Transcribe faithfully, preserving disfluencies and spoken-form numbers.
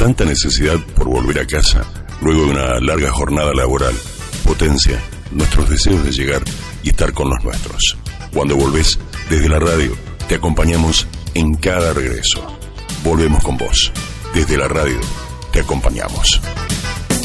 Tanta necesidad por volver a casa luego de una larga jornada laboral potencia nuestros deseos de llegar y estar con los nuestros. Cuando volvés, desde la radio te acompañamos en cada regreso. Volvemos con vos. Desde la radio te acompañamos.